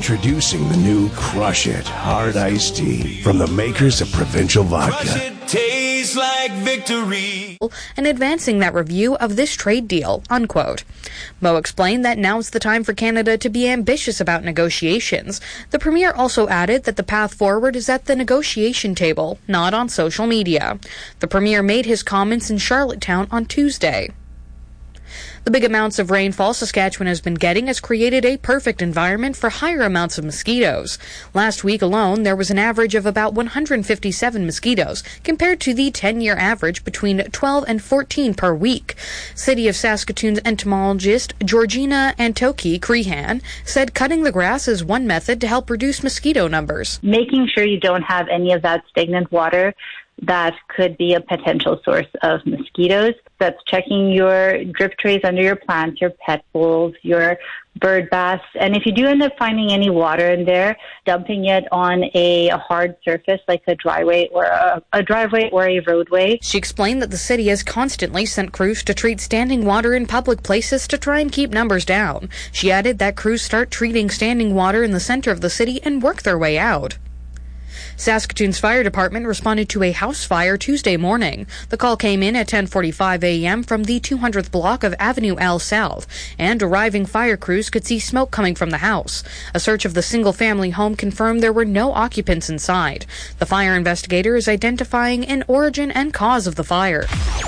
Introducing the new Crush It Hard Iced Tea from the makers of Provincial Vodka. Crush it, tastes like victory. And advancing that review of this trade deal, unquote. Mo explained that now's the time for Canada to be ambitious about negotiations. The Premier also added that the path forward is at the negotiation table, not on social media. The Premier made his comments in Charlottetown on Tuesday. The big amounts of rainfall Saskatchewan has been getting has created a perfect environment for higher amounts of mosquitoes. Last week alone, there was an average of about 157 mosquitoes, compared to the 10-year average between 12 and 14 per week. City of Saskatoon's entomologist Georgina Antoki-Crehan said cutting the grass is one method to help reduce mosquito numbers. Making sure you don't have any of that stagnant water that could be a potential source of mosquitoes. That's checking your drip trays under your plants, your pet bowls, your bird baths. And if you do end up finding any water in there, dumping it on a hard surface like a driveway or a driveway or a roadway. She explained that the city has constantly sent crews to treat standing water in public places to try and keep numbers down. She added that crews start treating standing water in the center of the city and work their way out. Saskatoon's fire department responded to a house fire Tuesday morning. The call came in at 10:45 a.m. from the 200th block of Avenue L South, and arriving fire crews could see smoke coming from the house. A search of the single-family home confirmed there were no occupants inside. The fire investigator is identifying an origin and cause of the fire.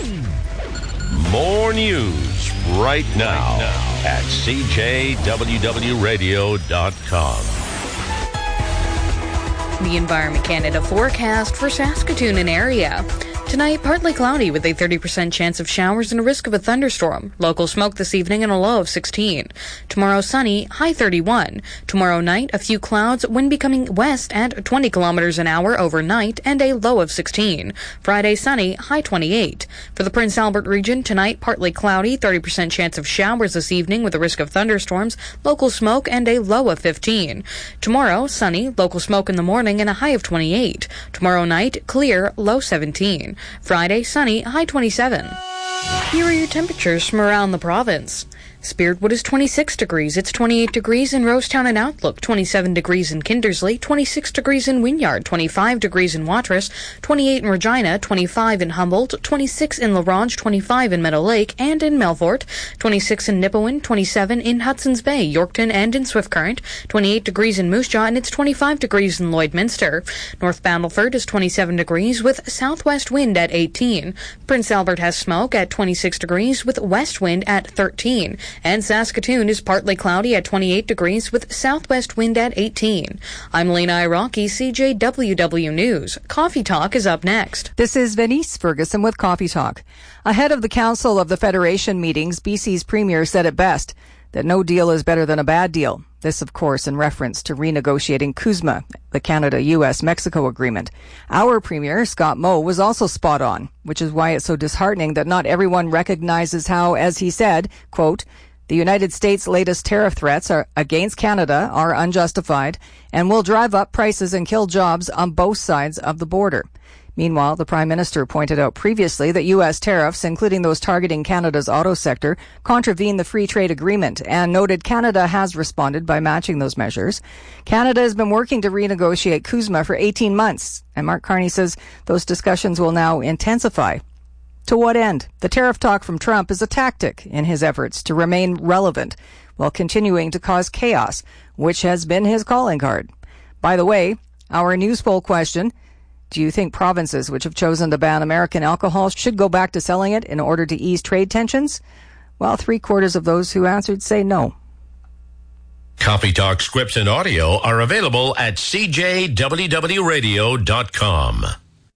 More news right now at CJWWRadio.com. The Environment Canada forecast for Saskatoon and area. Tonight, partly cloudy with a 30% chance of showers and a risk of a thunderstorm. Local smoke this evening and a low of 16. Tomorrow, sunny, high 31. Tomorrow night, a few clouds, wind becoming west at 20 kilometers an hour overnight and a low of 16. Friday, sunny, high 28. For the Prince Albert region, tonight, partly cloudy, 30% chance of showers this evening with a risk of thunderstorms, local smoke and a low of 15. Tomorrow, sunny, local smoke in the morning and a high of 28. Tomorrow night, clear, low 17. Friday, sunny, high 27. Here are your temperatures from around the province. Spiritwood is 26 degrees. It's 28 degrees in Rosetown and Outlook, 27 degrees in Kindersley, 26 degrees in Wynyard, 25 degrees in Watrous, 28 in Regina, 25 in Humboldt, 26 in La Ronge, 25 in Meadow Lake and in Melfort, 26 in Nipawin, 27 in Hudson's Bay, Yorkton and in Swift Current, 28 degrees in Moose Jaw, and it's 25 degrees in Lloydminster. North Battleford is 27 degrees with southwest wind at 18. Prince Albert has smoke at 26 degrees with west wind at 13. And Saskatoon is partly cloudy at 28 degrees with southwest wind at 18. I'm Lena Iraqi, CJWW News. Coffee Talk is up next. This is Venice Ferguson with Coffee Talk. Ahead of the Council of the Federation meetings, BC's Premier said it best, that no deal is better than a bad deal. This, of course, in reference to renegotiating CUSMA, the Canada-US-Mexico agreement. Our Premier, Scott Moe, was also spot on, which is why it's so disheartening that not everyone recognizes how, as he said, quote, the United States' latest tariff threats against Canada are unjustified and will drive up prices and kill jobs on both sides of the border. Meanwhile, the Prime Minister pointed out previously that U.S. tariffs, including those targeting Canada's auto sector, contravene the free trade agreement and noted Canada has responded by matching those measures. Canada has been working to renegotiate CUSMA for 18 months, and Mark Carney says those discussions will now intensify. To what end? The tariff talk from Trump is a tactic in his efforts to remain relevant while continuing to cause chaos, which has been his calling card. By the way, our news poll question, do you think provinces which have chosen to ban American alcohol should go back to selling it in order to ease trade tensions? Well, 3/4 of those who answered say no. Coffee Talk scripts and audio are available at CJWWRadio.com.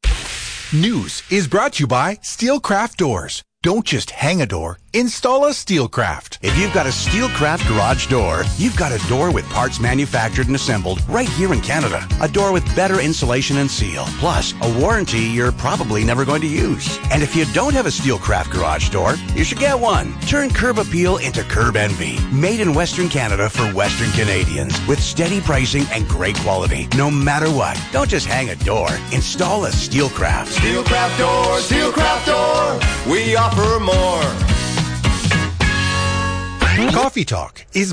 News is brought to you by Steelcraft Doors. Don't just hang a door, install a Steelcraft. If you've got a Steelcraft garage door, you've got a door with parts manufactured and assembled right here in Canada. A door with better insulation and seal, plus a warranty you're probably never going to use. And if you don't have a Steelcraft garage door, you should get one. Turn curb appeal into curb envy. Made in Western Canada for Western Canadians with steady pricing and great quality. No matter what, don't just hang a door, install a Steelcraft. Steelcraft door, Steelcraft door. We offer more. Coffee Talk is